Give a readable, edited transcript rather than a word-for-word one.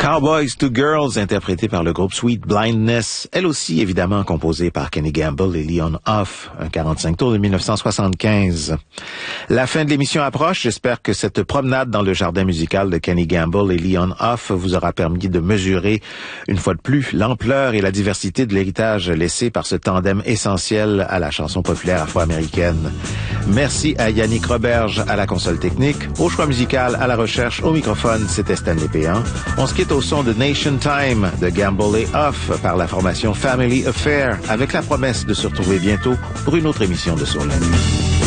Cowboys to Girls, interprétée par le groupe Sweet Blindness, elle aussi évidemment composée par Kenny Gamble et Leon Huff, un 45 tours de 1975. La fin de l'émission approche, j'espère que cette promenade dans le jardin musical de Kenny Gamble et Leon Huff vous aura permis de mesurer, une fois de plus, l'ampleur et la diversité de l'héritage laissé par ce tandem essentiel à la chanson populaire afro-américaine. Merci à Yannick Roberge à la console technique, au choix musical, à la recherche, au microphone, c'était Stanley Péan. On se quitte au son de Nation Time de Gamble et Huff par la formation Family Affair avec la promesse de se retrouver bientôt pour une autre émission de Sur la Nuit.